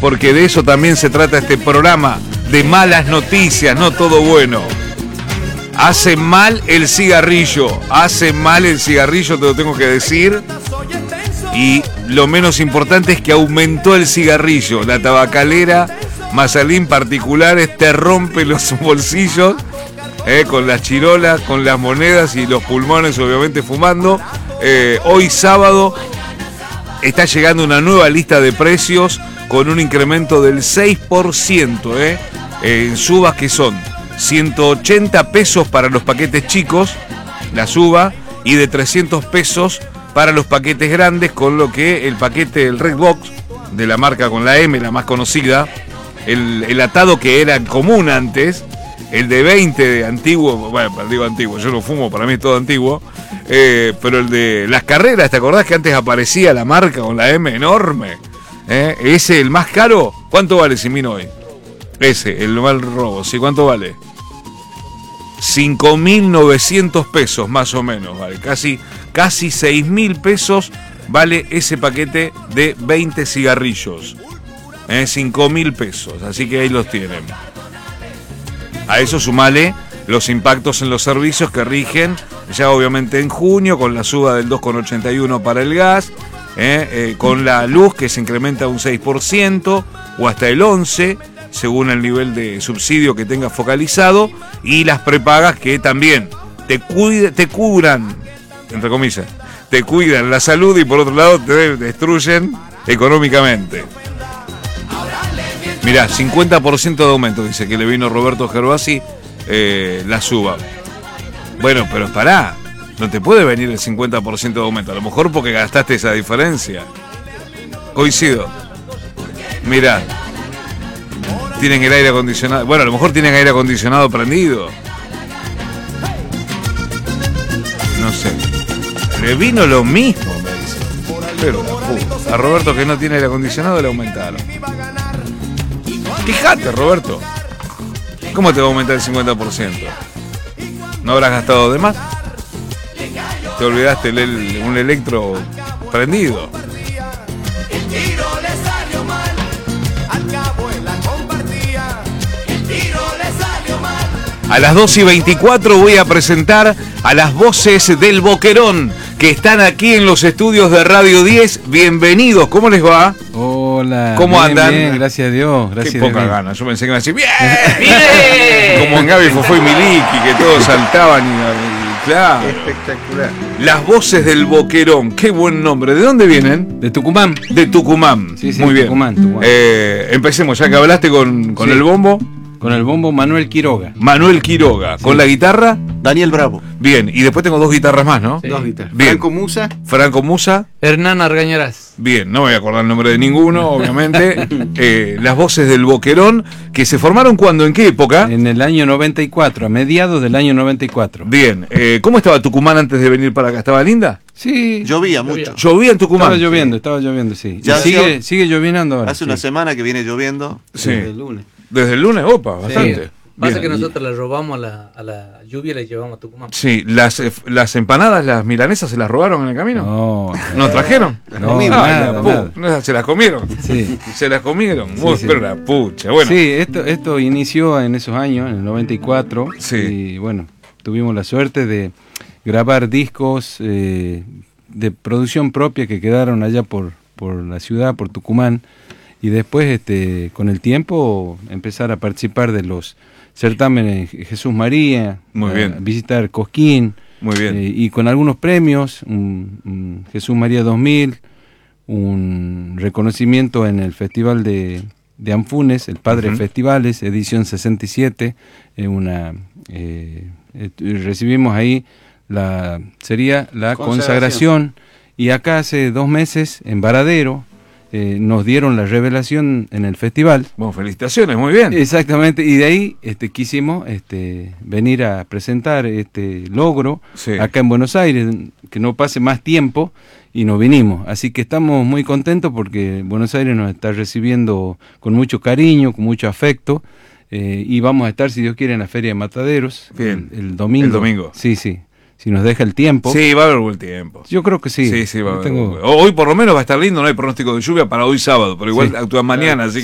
porque de eso también se trata este programa, de malas noticias, no todo bueno. Hace mal el cigarrillo, te lo tengo que decir. Y lo menos importante es que aumentó el cigarrillo. La tabacalera Mazalín Particulares te rompe los bolsillos con las chirolas, con las monedas y los pulmones obviamente fumando. Hoy sábado está llegando una nueva lista de precios con un incremento del 6% en subas que son 180 pesos para los paquetes chicos, la suba, y de 300 pesos para los paquetes grandes, con lo que el paquete del Redbox, de la marca con la M, la más conocida, el atado que era común antes, el de 20 de antiguo, bueno, digo antiguo, yo no fumo, para mí es todo antiguo, pero el de las carreras, ¿te acordás que antes aparecía la marca con la M enorme? Ese, el más caro, ¿cuánto vale, Simino, hoy? Ese, el mal robo, ¿sí? ¿Cuánto vale? 5.900 pesos más o menos, vale, casi 6.000 pesos vale ese paquete de 20 cigarrillos, 5.000 pesos, así que ahí los tienen. A eso sumale los impactos en los servicios que rigen ya obviamente en junio, con la suba del 2,81 para el gas, con la luz que se incrementa un 6% o hasta el 11%, según el nivel de subsidio que tengas focalizado, y las prepagas que también te cubran, entre comillas, te cuidan la salud y por otro lado te destruyen económicamente. Mirá, 50% de aumento, dice que le vino Roberto Gervasi, la suba. Bueno, pero pará, no te puede venir el 50% de aumento, a lo mejor porque gastaste esa diferencia. Coincido. Mirá, tienen el aire acondicionado, bueno, a lo mejor tienen aire acondicionado prendido. No sé. Le vino lo mismo, me dice. Pero a Roberto, que no tiene aire acondicionado, le aumentaron. Fíjate, Roberto. ¿Cómo te va a aumentar el 50%? ¿No habrás gastado de más? ¿Te olvidaste un electro prendido? A las 2:24 voy a presentar a las voces del Boquerón, que están aquí en los estudios de Radio 10. Bienvenidos, ¿cómo les va? Hola. ¿Cómo bien, andan? Bien, gracias a Dios. Gracias. Qué poca gana, yo pensé que iban a decir ¡bien! ¡Bien! Como en Gaby Fofó y Miliki, que todos saltaban y claro. Espectacular. Las voces del Boquerón, qué buen nombre. ¿De dónde vienen? De Tucumán. De Tucumán. Sí, muy bien. Tucumán. Empecemos, ya que hablaste con Sí. el bombo. Con el bombo Manuel Quiroga. Manuel Quiroga. Sí. Con la guitarra. Daniel Bravo. Bien, y después tengo dos guitarras más, ¿no? Sí. Dos guitarras. Bien. Franco Musa. Franco Musa. Hernán Argañarás. Bien, no me voy a acordar el nombre de ninguno, obviamente. Las voces del Boquerón, que se formaron ¿cuándo? ¿En qué época? En el año 94, a mediados del año 94. Bien, ¿cómo estaba Tucumán antes de venir para acá? ¿Estaba linda? Sí. Llovía mucho. ¿Llovía en Tucumán? Estaba lloviendo, sí. Ya Y sigue lloviendo ahora. Hace una semana que viene lloviendo. Sí. Desde el lunes. Desde el lunes, opa, bastante. Pasa Bien. que nosotros le robamos a la lluvia y la llevamos a Tucumán. Sí, las empanadas, las milanesas, ¿se las robaron en el camino? ¿No trajeron? No, Ay, nada, la nada. no, se las comieron. Sí. Se las comieron. Sí, Uy, sí. pero la pucha. Bueno, Sí, esto inició en esos años, en el 94. Sí. Y bueno, tuvimos la suerte de grabar discos de producción propia que quedaron allá por la ciudad, por Tucumán. Y después, con el tiempo, empezar a participar de los certámenes Jesús María, Muy bien. visitar Cosquín, muy bien. y con algunos premios, un Jesús María 2000, un reconocimiento en el Festival de Anfunes, el Padre Ujú. Festivales, edición 67, recibimos ahí sería la consagración, y acá hace 2 meses, en Varadero, nos dieron la revelación en el festival. Bueno, felicitaciones, muy bien. Exactamente, y de ahí quisimos venir a presentar este logro Sí. acá en Buenos Aires, que no pase más tiempo, y nos vinimos. Así que estamos muy contentos porque Buenos Aires nos está recibiendo con mucho cariño, con mucho afecto, y vamos a estar, si Dios quiere, en la Feria de Mataderos Bien. el domingo. El domingo. Sí, si nos deja el tiempo. Sí, va a haber buen tiempo. Yo creo que sí. Sí, va a haber. Tengo- Hoy por lo menos va a estar lindo, no hay pronóstico de lluvia para hoy sábado, pero igual Sí. actúan mañana, así